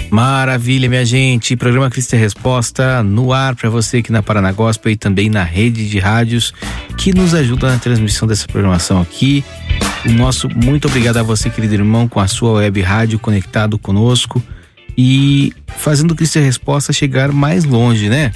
Maravilha, minha gente. Programa Cristo é Resposta no ar para você aqui na Paraná Gospel e também na rede de rádios que nos ajuda na transmissão dessa programação aqui. O nosso muito obrigado a você, querido irmão, com a sua web rádio conectado conosco e fazendo o Cristo é Resposta chegar mais longe, né?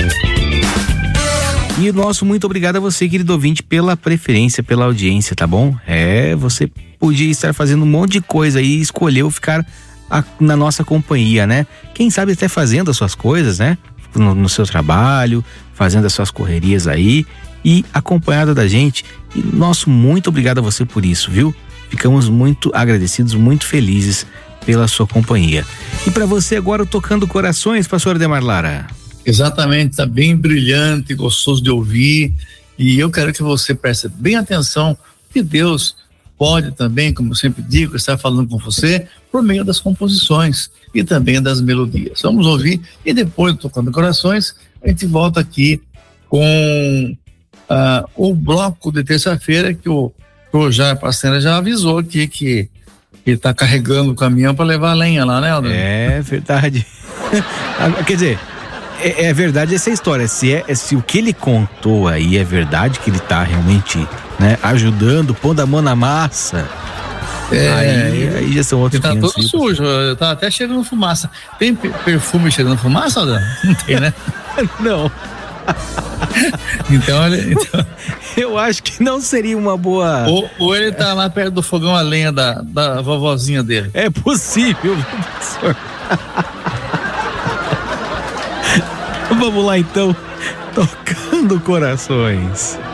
E o nosso muito obrigado a você, querido ouvinte, pela preferência, pela audiência, tá bom? Você podia estar fazendo um monte de coisa aí e escolheu ficar na nossa companhia, né? Quem sabe até fazendo as suas coisas, né? No seu trabalho, fazendo as suas correrias aí e acompanhado da gente. E nosso muito obrigado a você por isso, viu? Ficamos muito agradecidos, muito felizes pela sua companhia. E para você agora, Tocando Corações, pastor Ademar Lara. Exatamente, tá bem brilhante, gostoso de ouvir, e eu quero que você preste bem atenção que Deus pode também, como eu sempre digo, estar falando com você por meio das composições e também das melodias. Vamos ouvir e depois, Tocando Corações, a gente volta aqui com o bloco de terça-feira que o Jair Pacena já avisou aqui que ele tá carregando o caminhão para levar a lenha lá, né, Aldo? É verdade. Quer dizer, é verdade essa história. Se o que ele contou aí é verdade, que ele tá realmente, né, ajudando, pondo a mão na massa, aí já são outros 500. Tá todo sujo, tá até cheirando fumaça. Tem perfume cheirando fumaça, Aldo? Não tem, né? Não. Então, eu acho que não seria uma boa. Ou ele tá lá perto do fogão a lenha da vovozinha dele. É possível, professor. Vamos lá então, Tocando Corações.